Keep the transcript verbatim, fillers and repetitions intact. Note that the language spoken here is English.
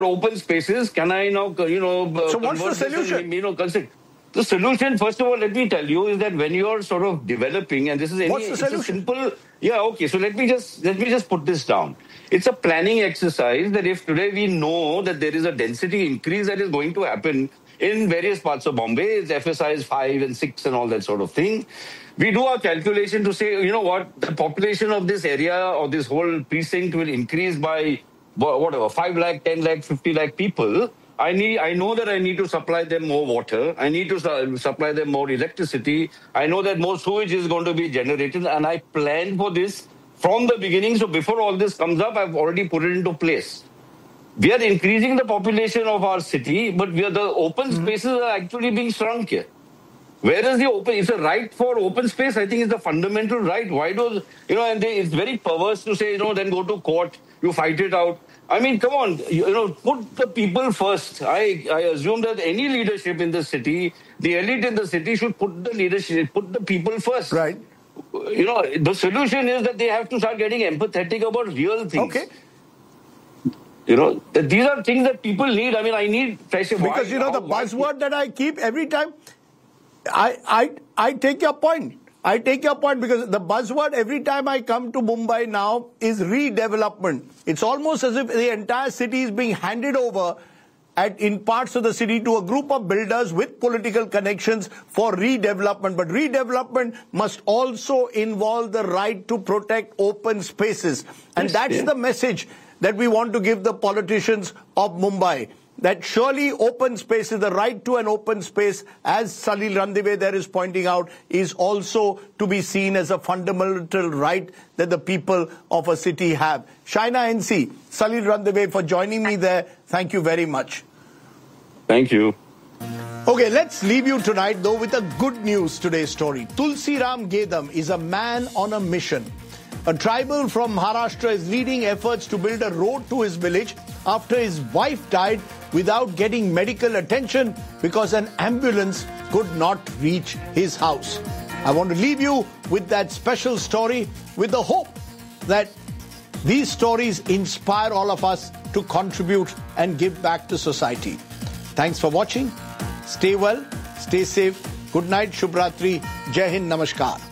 open spaces, can I now, you know... So what's the solution? And, you know, consider. The solution, first of all, let me tell you, is that when you're sort of developing, and this is any, what's the solution? It's a simple... Yeah, okay, so let me just let me just put this down. It's a planning exercise that if today we know that there is a density increase that is going to happen in various parts of Bombay, it's F S I is five and six and all that sort of thing. We do our calculation to say, you know what, the population of this area or this whole precinct will increase by whatever, five lakh, ten lakh, fifty lakh people. I need, I know that I need to supply them more water. I need to su- supply them more electricity. I know that more sewage is going to be generated, and I planned for this from the beginning. So before all this comes up, I've already put it into place. We are increasing the population of our city, but we are, the open mm-hmm. spaces are actually being shrunk here. Where is the open? It's a right for open space. I think it's the fundamental right. Why does, you know, and they, it's very perverse to say, you know, then go to court, you fight it out. I mean, come on, you, you know, put the people first. I, I assume that any leadership in the city, the elite in the city should put the leadership, put the people first. Right. You know, the solution is that they have to start getting empathetic about real things. Okay. You know, these are things that people need. I mean, I need fresh air. Because, you know, the buzzword that I keep every time, I, I, I take your point. I take your point because the buzzword every time I come to Mumbai now is redevelopment. It's almost as if the entire city is being handed over at, in parts of the city to a group of builders with political connections for redevelopment. But redevelopment must also involve the right to protect open spaces. And yes, that's yeah. the message that we want to give the politicians of Mumbai. That surely open space is the right to an open space, as Salil Randive there is pointing out, is also to be seen as a fundamental right that the people of a city have. Shaina N C, Salil Randive for joining me there. Thank you very much. Thank you. Okay, let's leave you tonight though with a good news today's story. Tulsiram Gedam is a man on a mission. A tribal from Maharashtra is leading efforts to build a road to his village after his wife died without getting medical attention because an ambulance could not reach his house. I want to leave you with that special story with the hope that these stories inspire all of us to contribute and give back to society. Thanks for watching. Stay well, stay safe. Good night, Shubh Ratri. Jai Hind, Namaskar.